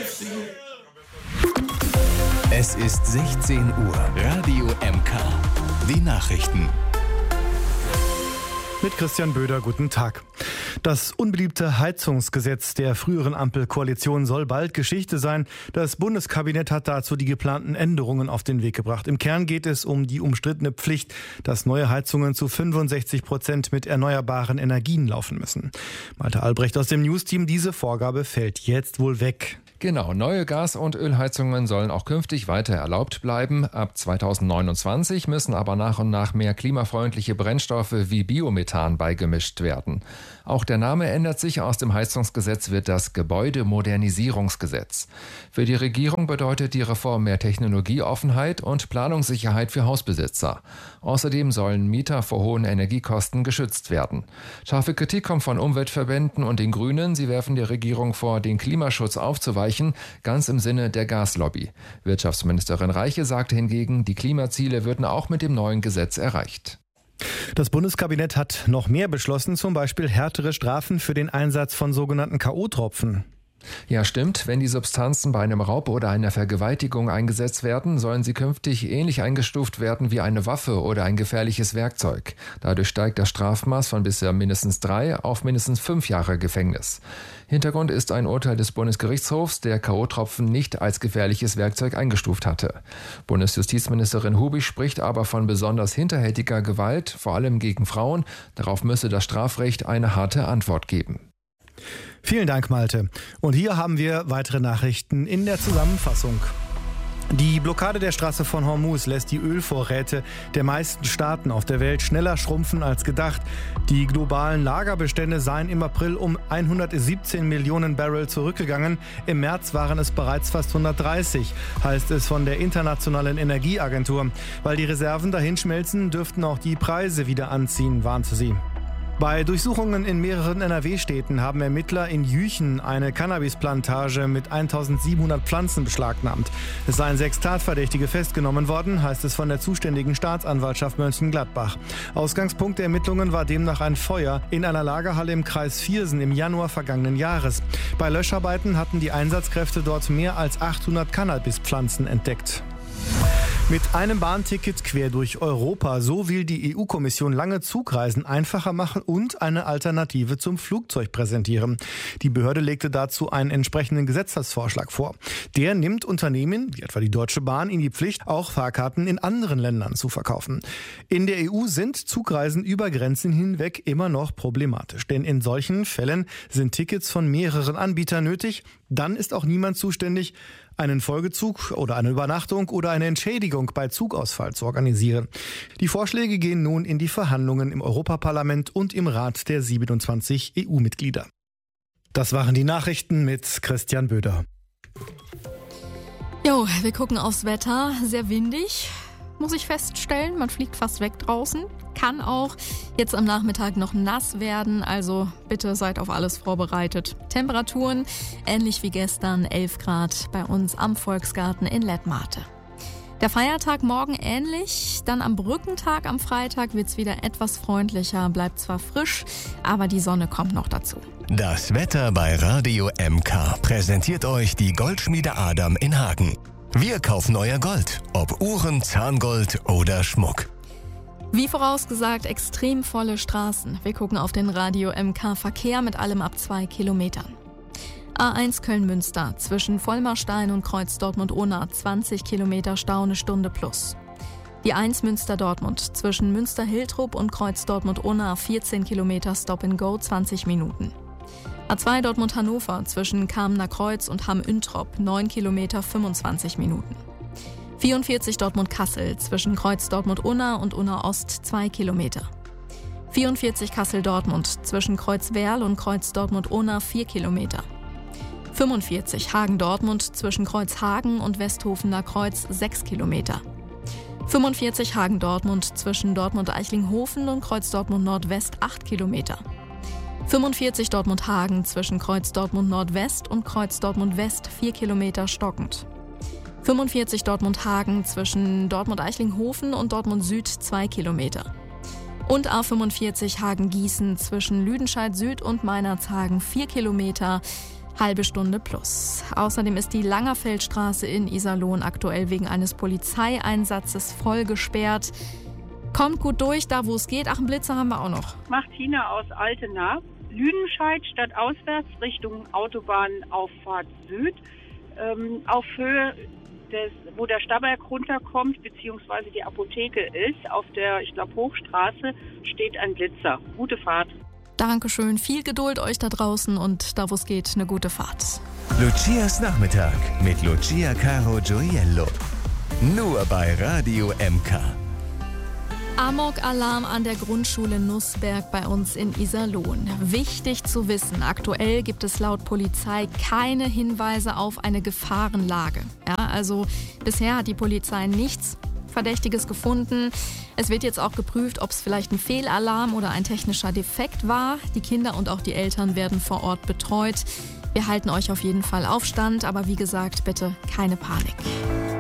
Es ist 16 Uhr. Radio MK. Die Nachrichten. Mit Christian Böder, guten Tag. Das unbeliebte Heizungsgesetz der früheren Ampelkoalition soll bald Geschichte sein. Das Bundeskabinett hat dazu die geplanten Änderungen auf den Weg gebracht. Im Kern geht es um die umstrittene Pflicht, dass neue Heizungen zu 65% mit erneuerbaren Energien laufen müssen. Malte Albrecht aus dem News-Team, diese Vorgabe fällt jetzt wohl weg. Genau, neue Gas- und Ölheizungen sollen auch künftig weiter erlaubt bleiben. Ab 2029 müssen aber nach und nach mehr klimafreundliche Brennstoffe wie Biomethan beigemischt werden. Auch der Name ändert sich. Aus dem Heizungsgesetz wird das Gebäudemodernisierungsgesetz. Für die Regierung bedeutet die Reform mehr Technologieoffenheit und Planungssicherheit für Hausbesitzer. Außerdem sollen Mieter vor hohen Energiekosten geschützt werden. Scharfe Kritik kommt von Umweltverbänden und den Grünen. Sie werfen der Regierung vor, den Klimaschutz aufzuweichen, ganz im Sinne der Gaslobby. Wirtschaftsministerin Reiche sagte hingegen, die Klimaziele würden auch mit dem neuen Gesetz erreicht. Das Bundeskabinett hat noch mehr beschlossen, zum Beispiel härtere Strafen für den Einsatz von sogenannten K.O.-Tropfen. Ja, stimmt. Wenn die Substanzen bei einem Raub oder einer Vergewaltigung eingesetzt werden, sollen sie künftig ähnlich eingestuft werden wie eine Waffe oder ein gefährliches Werkzeug. Dadurch steigt das Strafmaß von bisher mindestens 3 auf mindestens 5 Jahre Gefängnis. Hintergrund ist ein Urteil des Bundesgerichtshofs, der K.O.-Tropfen nicht als gefährliches Werkzeug eingestuft hatte. Bundesjustizministerin Hubig spricht aber von besonders hinterhältiger Gewalt, vor allem gegen Frauen. Darauf müsse das Strafrecht eine harte Antwort geben. Vielen Dank, Malte. Und hier haben wir weitere Nachrichten in der Zusammenfassung. Die Blockade der Straße von Hormuz lässt die Ölvorräte der meisten Staaten auf der Welt schneller schrumpfen als gedacht. Die globalen Lagerbestände seien im April um 117 Millionen Barrel zurückgegangen. Im März waren es bereits fast 130, heißt es von der Internationalen Energieagentur. Weil die Reserven dahinschmelzen, dürften auch die Preise wieder anziehen, warnte sie. Bei Durchsuchungen in mehreren NRW-Städten haben Ermittler in Jüchen eine Cannabisplantage mit 1700 Pflanzen beschlagnahmt. Es seien 6 Tatverdächtige festgenommen worden, heißt es von der zuständigen Staatsanwaltschaft Mönchengladbach. Ausgangspunkt der Ermittlungen war demnach ein Feuer in einer Lagerhalle im Kreis Viersen im Januar vergangenen Jahres. Bei Löscharbeiten hatten die Einsatzkräfte dort mehr als 800 Cannabispflanzen entdeckt. Mit einem Bahnticket quer durch Europa, so will die EU-Kommission lange Zugreisen einfacher machen und eine Alternative zum Flugzeug präsentieren. Die Behörde legte dazu einen entsprechenden Gesetzesvorschlag vor. Der nimmt Unternehmen, wie etwa die Deutsche Bahn, in die Pflicht, auch Fahrkarten in anderen Ländern zu verkaufen. In der EU sind Zugreisen über Grenzen hinweg immer noch problematisch, denn in solchen Fällen sind Tickets von mehreren Anbietern nötig. Dann ist auch niemand zuständig, einen Folgezug oder eine Übernachtung oder eine Entschädigung bei Zugausfall zu organisieren. Die Vorschläge gehen nun in die Verhandlungen im Europaparlament und im Rat der 27 EU-Mitglieder. Das waren die Nachrichten mit Christian Böder. Jo, wir gucken aufs Wetter. Sehr windig, muss ich feststellen. Man fliegt fast weg draußen. Kann auch jetzt am Nachmittag noch nass werden, also bitte seid auf alles vorbereitet. Temperaturen ähnlich wie gestern, 11 Grad bei uns am Volksgarten in Lettmate. Der Feiertag morgen ähnlich, dann am Brückentag am Freitag wird's wieder etwas freundlicher, bleibt zwar frisch, aber die Sonne kommt noch dazu. Das Wetter bei Radio MK präsentiert euch die Goldschmiede Adam in Hagen. Wir kaufen euer Gold, ob Uhren, Zahngold oder Schmuck. Wie vorausgesagt, extrem volle Straßen. Wir gucken auf den Radio MK Verkehr mit allem ab 2 Kilometern. A1 Köln-Münster zwischen Vollmarstein und Kreuz Dortmund-Unna 20 Kilometer Stau, eine Stunde plus. Die 1 Münster-Dortmund zwischen Münster-Hiltrup und Kreuz Dortmund-Unna 14 Kilometer Stop-and-Go 20 Minuten. A2 Dortmund-Hannover zwischen Kamener Kreuz und Hamm-Üntrop 9 Kilometer 25 Minuten. 44 Dortmund-Kassel zwischen Kreuz Dortmund-Unna und Unna-Ost 2 Kilometer. 44 Kassel-Dortmund zwischen Kreuz Werl und Kreuz Dortmund-Unna 4 Kilometer. 45 Hagen-Dortmund zwischen Kreuz Hagen und Westhofener Kreuz 6 Kilometer. 45 Hagen-Dortmund zwischen Dortmund-Eichlinghofen und Kreuz Dortmund-Nordwest 8 Kilometer. 45 Dortmund-Hagen zwischen Kreuz Dortmund-Nordwest und Kreuz Dortmund-West 4 Kilometer stockend. 45 Dortmund-Hagen zwischen Dortmund-Eichlinghofen und Dortmund-Süd 2 Kilometer. Und A45 Hagen-Gießen zwischen Lüdenscheid Süd und Meinerzhagen 4 Kilometer. halbe Stunde plus. Außerdem ist die Langerfeldstraße in Iserlohn aktuell wegen eines Polizeieinsatzes voll gesperrt. Kommt gut durch, da wo es geht. Ach, einen Blitzer haben wir auch noch. Martina aus Altena. Lüdenscheid stadtauswärts Richtung Autobahnauffahrt Süd. Auf Höhe wo der Stabberg runterkommt, beziehungsweise die Apotheke ist, auf der, ich glaube, Hochstraße, steht ein Blitzer. Gute Fahrt. Dankeschön, viel Geduld euch da draußen und da wo es geht, eine gute Fahrt. Lucias Nachmittag mit Lucia Caro Gioiello. Nur bei Radio MK. Amok-Alarm an der Grundschule Nussberg bei uns in Iserlohn. Wichtig zu wissen, aktuell gibt es laut Polizei keine Hinweise auf eine Gefahrenlage. Ja, also bisher hat die Polizei nichts Verdächtiges gefunden. Es wird jetzt auch geprüft, ob es vielleicht ein Fehlalarm oder ein technischer Defekt war. Die Kinder und auch die Eltern werden vor Ort betreut. Wir halten euch auf jeden Fall auf Stand, aber wie gesagt, bitte keine Panik.